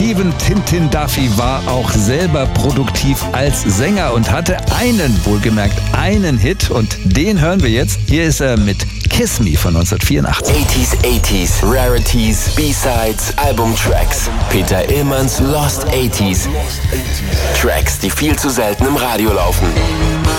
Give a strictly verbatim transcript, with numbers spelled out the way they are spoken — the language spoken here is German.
Stephen Tintin Duffy war auch selber produktiv als Sänger und hatte einen, wohlgemerkt einen Hit und den hören wir jetzt. Hier ist er mit Kiss Me von neunzehnhundertvierundachtzig. eighties, eighties, Rarities, B-Sides, Albumtracks. Peter Illmanns Lost eighties. Tracks, die viel zu selten im Radio laufen.